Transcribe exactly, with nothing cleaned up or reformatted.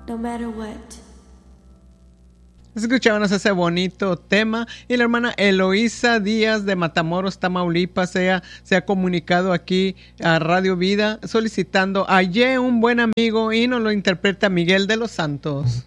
no matter what. Escuchábamos ese bonito tema y la hermana Eloísa Díaz de Matamoros, Tamaulipas, ella se ha comunicado aquí a Radio Vida solicitando a Ye, un buen amigo, y nos lo interpreta Miguel de los Santos.